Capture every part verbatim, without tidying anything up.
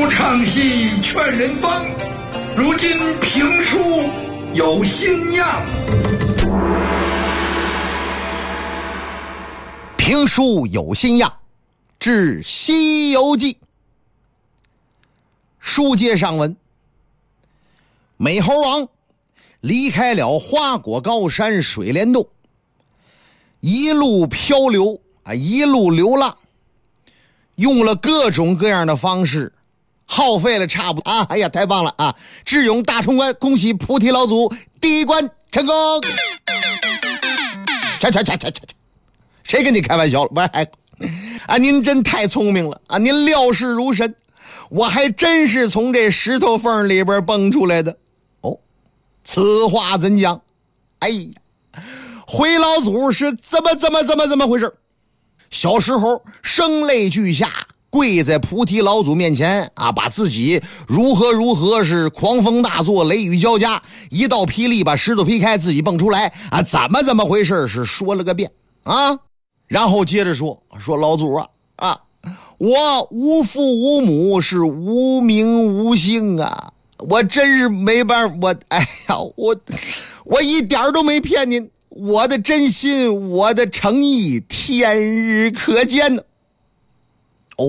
唱戏劝人方，如今评书有新样。 评书有新样，至《西游记》。书接上文，美猴王离开了花果高山水帘洞，一路漂流啊，一路流浪，用了各种各样的方式，耗费了差不多啊，哎呀，太棒了啊！智勇大冲关，恭喜菩提老祖第一关成功！去去去去去，谁跟你开玩笑了？不是，哎，啊，您真太聪明了啊！您料事如神，我还真是从这石头缝里边蹦出来的。哦，此话怎讲？哎呀，回老祖是怎么怎么怎么怎么回事？小时候声泪俱下，跪在菩提老祖面前啊，把自己如何如何是狂风大作，雷雨交加，一道霹雳把石头劈开，自己蹦出来啊，怎么怎么回事是说了个遍啊，然后接着说说老祖啊啊，我无父无母，是无名无姓啊，我真是没办法，我哎呀，我我一点都没骗您，我的真心，我的诚意，天日可见呢。哦，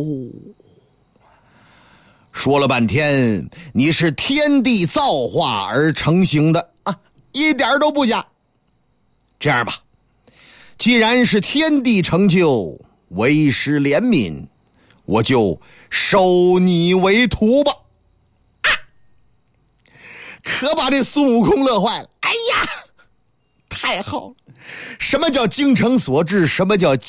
说了半天，你是天地造化而成形的啊，一点都不假。这样吧，既然是天地成就，为师怜悯，我就收你为徒吧。啊，可把这孙悟空乐坏了。哎呀，太好了！什么叫精诚所至？什么叫